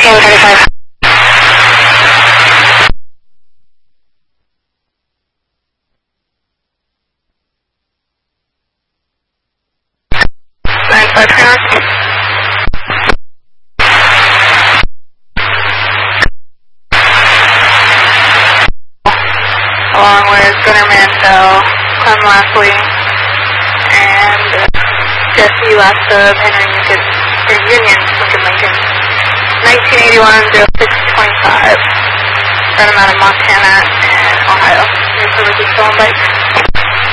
Tango 35. Along with Gunnar Mansell, Clem Lastly, and Jesse Lasta, Henry Union, Lincoln. 1981-0625. Run them out of Montana and Ohio. Here's the Ricky Stolen Bike.